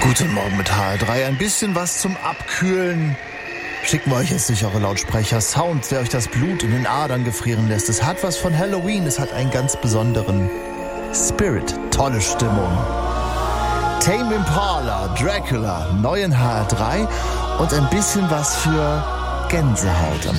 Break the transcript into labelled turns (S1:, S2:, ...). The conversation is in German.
S1: Guten Morgen mit HR3. Ein bisschen was zum Abkühlen schicken wir euch jetzt durch eure Lautsprecher. Sound, der euch das Blut in den Adern gefrieren lässt. Es hat was von Halloween. Es hat einen ganz besonderen Spirit. Tolle Stimmung. Tame Impala, Dracula, neuen HR3 und ein bisschen was für Gänsehaut am